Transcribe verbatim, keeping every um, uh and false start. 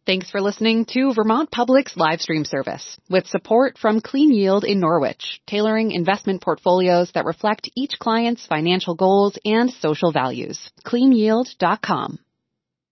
Thanks for listening to Vermont Public's live stream service with support from Clean Yield in Norwich, tailoring investment portfolios that reflect each client's financial goals and social values. clean yield dot com.